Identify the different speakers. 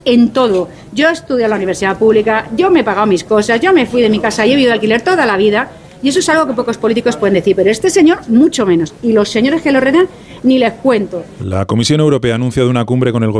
Speaker 1: En todo. Yo estudié en la universidad pública, yo me he pagado mis cosas, yo me fui de mi casa y he vivido de alquiler toda la vida. Y eso es algo que pocos políticos pueden decir, pero este señor mucho menos. Y los señores que lo rodean, ni les cuento.
Speaker 2: La Comisión Europea ha anunciado una cumbre con el gobierno